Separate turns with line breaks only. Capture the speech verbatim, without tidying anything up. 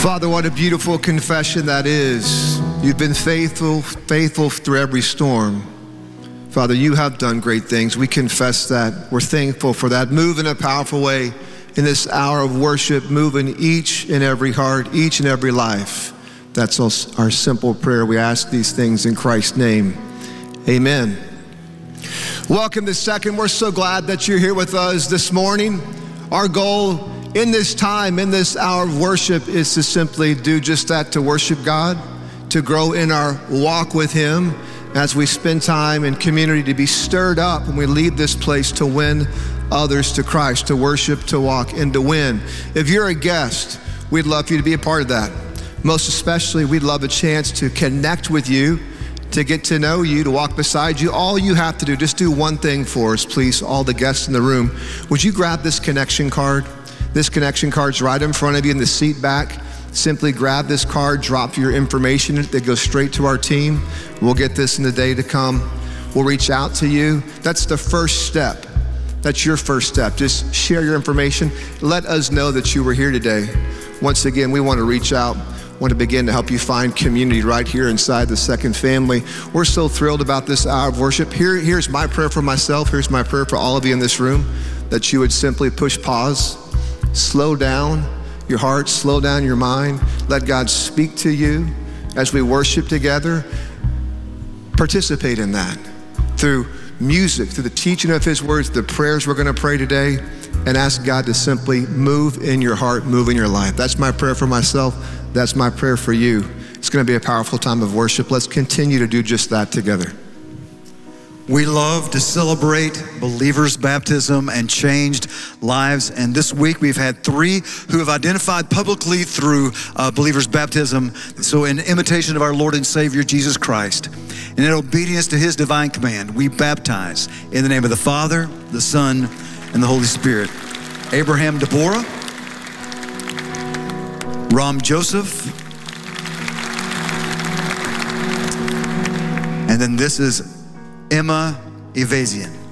Father, what a beautiful confession that is. You've been faithful, faithful through every storm. Father, you have done great things. We confess that. We're thankful for that. Move in a powerful way in this hour of worship. Move in each and every heart, each and every life. That's our simple prayer. We ask these things in Christ's name. Amen. Welcome to Second. We're so glad that you're here with us this morning. Our goal in this time, in this hour of worship, is to simply do just that, to worship God, to grow in our walk with Him as we spend time in community, to be stirred up when we leave this place to win others to Christ, to worship, to walk, and to win. If you're a guest, we'd love for you to be a part of that. Most especially, we'd love a chance to connect with you, to get to know you, to walk beside you. All you have to do, just do one thing for us, please, all the guests in the room. Would you grab this connection card? This connection card's right in front of you in the seat back. Simply grab this card, drop your information in it, that goes straight to our team. We'll get this in the day to come. We'll reach out to you. That's the first step. That's your first step. Just share your information. Let us know that you were here today. Once again, we want to reach out, want to begin to help you find community right here inside the Second Family. We're so thrilled about this hour of worship. Here, here's my prayer for myself. Here's my prayer for all of you in this room, that you would simply push pause, slow down your heart, slow down your mind. Let God speak to you as we worship together. Participate in that through music, through the teaching of His words, the prayers we're going to pray today, and ask God to simply move in your heart, move in your life. That's my prayer for myself. That's my prayer for you. It's going to be a powerful time of worship. Let's continue to do just that together.
We love to celebrate believers' baptism and changed lives. And this week we've had three who have identified publicly through uh, believers' baptism. So in imitation of our Lord and Savior, Jesus Christ, and in obedience to His divine command, we baptize in the name of the Father, the Son, and the Holy Spirit. Abraham Deborah, Ram Joseph, and then this is Emma Evasian.